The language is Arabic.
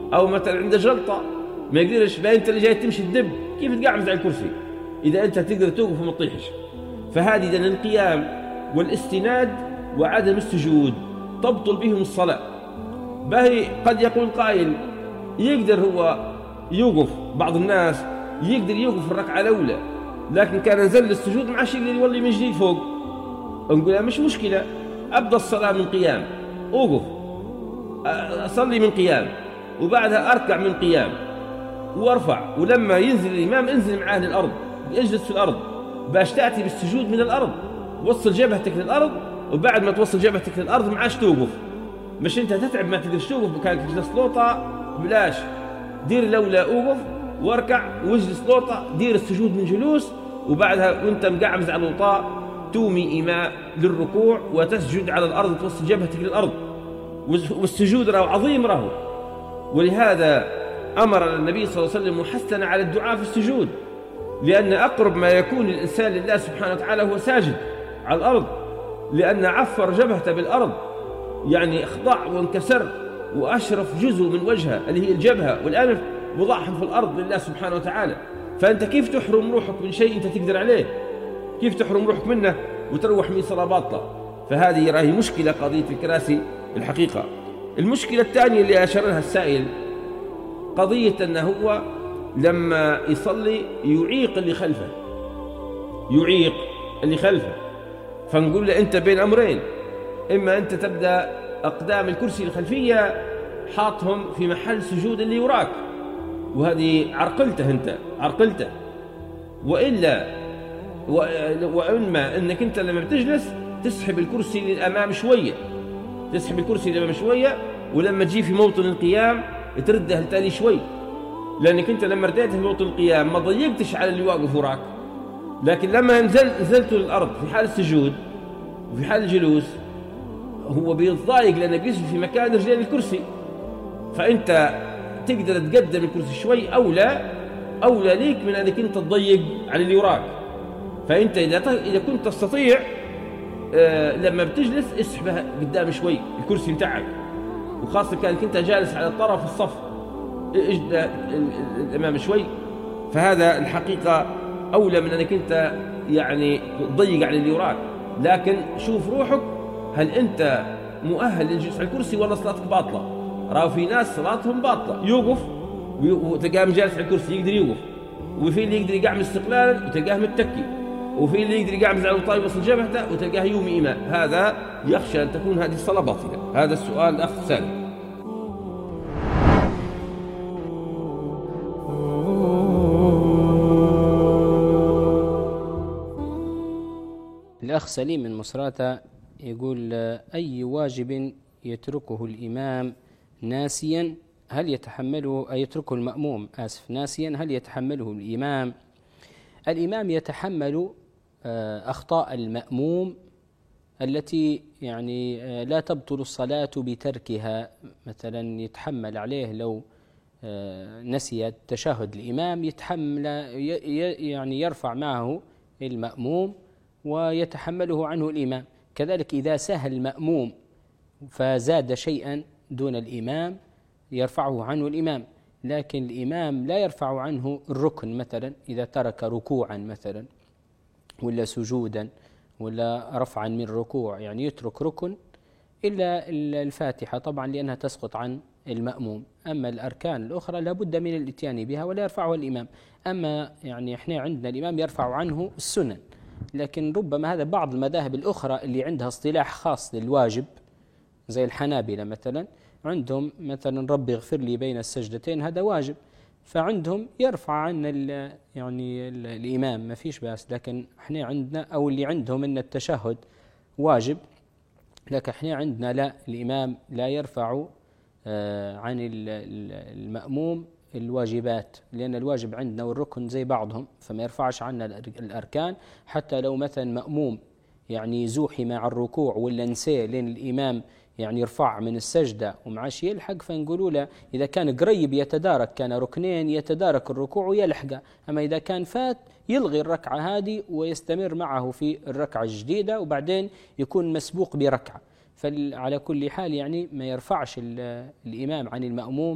أو مثلا عنده جلطة ما يقدرش، فأنت اللي جاي تمشي تدب كيف تقعمز على الكرسي إذا أنت تقدر توقف وما تطيحش؟ فهذه إذن القيام والاستناد وعدم السجود تبطل بهم الصلاة. باهي قد يقول قائل يقدر هو يوقف، بعض الناس يقدر يوقف في الركعة الأولى لكن كان نزل السجود ما عادش يقدر يولي من جديد فوق. نقول مش مشكلة، أبدأ الصلاة من قيام، أوقف أصلي من قيام وبعدها أركع من قيام وأرفع، ولما ينزل الإمام انزل معاه للأرض، اجلس في الأرض باش تأتي بالسجود من الأرض، وصل جبهتك للأرض، وبعد ما توصل جبهتك للأرض ما عادش توقف. مش أنت تتعب ما تقدرش توقف كانك تجلس لوطة، بلاش دير الأولى أوقف واركع واجلس لوطة، دير السجود من جلوس، وبعدها وانت مقعمز على الوطاء تومي إيماء للركوع وتسجد على الأرض توصل جبهتك للأرض. والسجود راهو عظيم راهو، ولهذا أمر النبي صلى الله عليه وسلم وحثنا على الدعاء في السجود، لأن أقرب ما يكون الإنسان لله سبحانه وتعالى هو ساجد على الأرض، لأن عفر جبهته بالأرض يعني اخضع وانكسر، وأشرف جزء من وجهه اللي هي الجبهة والأنف وضعهم في الأرض لله سبحانه وتعالى. فأنت كيف تحرم روحك من شيء أنت تقدر عليه؟ كيف تحرم روحك منه وتروح من صلاة باطلة؟ فهذه راهي مشكلة قضية الكراسي الحقيقة. المشكلة الثانية اللي أشار لها السائل قضية أنه هو لما يصلي يعيق اللي خلفه، يعيق اللي خلفه. فنقول له أنت بين أمرين، إما أنت تبدأ أقدام الكرسي الخلفية حاطهم في محل سجود اللي وراك، وهذه عرقلته أنت عرقلته، وإما أنك أنت لما بتجلس تسحب الكرسي للأمام شوية، تسحب الكرسي للأمام شوية، ولما تجي في موطن القيام ترده لتالي شوي، لأنك أنت لما رديت في موطن القيام ما ضيقتش على اللي واقف وراك. لكن لما نزلت للأرض في حال السجود وفي حال الجلوس هو بيتضايق لأنه بيسجد في مكان رجلين الكرسي، فأنت تقدر تقدم الكرسي شوي أولى ليك من أنك أنت تضيق على اللي وراك. فأنت إذا كنت تستطيع لما بتجلس اسحبها قدام شوي الكرسي متاعك، وخاصة كانك أنت جالس على طرف الصف اجد الأمام شوي، فهذا الحقيقة أولى من أنك أنت يعني تضيق على اللي وراك. لكن شوف روحك هل أنت مؤهل للجلوس على الكرسي ولا صلاتك باطلة؟ راهو في ناس صلاتهم باطلة، يوقف وتلقاه جالس على الكرسي يقدر يوقف، وفي اللي يقدر يقعمز استقلالا وتلقاه متكي، وفي اللي يقدر يقعمز على الطايب وصل جبهته وتلقاه يومي إيماء. هذا يخشى أن تكون هذه الصلاة باطلة. هذا السؤال الأخ سالم. الأخ سليم من مصراتة يقول أي واجب يتركه الإمام ناسيا هل يتحمله، يتركه المأموم ناسيا هل يتحمله الإمام؟ الإمام يتحمل أخطاء المأموم التي يعني لا تبطل الصلاة بتركها. مثلا يتحمل عليه لو نسي التشهد الإمام، يتحمل يعني يرفع معه المأموم ويتحمله عنه الإمام. كذلك إذا سهى المأموم فزاد شيئا دون الإمام يرفعه عنه الإمام، لكن الإمام لا يرفع عنه الركن. مثلا إذا ترك ركوعا مثلا ولا سجودا ولا رفعا من ركوع، يعني يترك ركن إلا الفاتحة طبعا لأنها تسقط عن المأموم. أما الأركان الأخرى لابد من الاتيان بها ولا يرفعها الإمام. أما يعني إحنا عندنا الإمام يرفع عنه السنن، لكن ربما هذا بعض المذاهب الأخرى اللي عندها اصطلاح خاص للواجب زي الحنابلة مثلا، عندهم مثلا ربي اغفر لي بين السجدتين هذا واجب، فعندهم يرفع عنا يعني الإمام ما فيش بأس. لكن احنا عندنا أو اللي عندهم أن التشهد واجب، لكن احنا عندنا لا، الإمام لا يرفع عن المأموم الواجبات، لأن الواجب عندنا والركن زي بعضهم، فما يرفعش عنا الأركان. حتى لو مثلا مأموم يعني زوحم مع الركوع ولا نسيه لأن الإمام يعني يرفع من السجدة ومعاش يلحق، فنقولوا له إذا كان قريب يتدارك، كان ركنين يتدارك الركوع ويلحقه. أما إذا كان فات يلغي الركعة هذه ويستمر معه في الركعة الجديدة وبعدين يكون مسبوق بركعة. فعلى كل حال يعني ما يرفعش الإمام عن المأموم